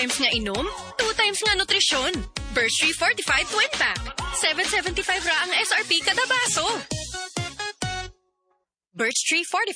times nga inom, 2 times nga nutrisyon. Birch Tree Fortified Twin Pack. 7.75 ra ang SRP kada baso. Birch Tree Fortified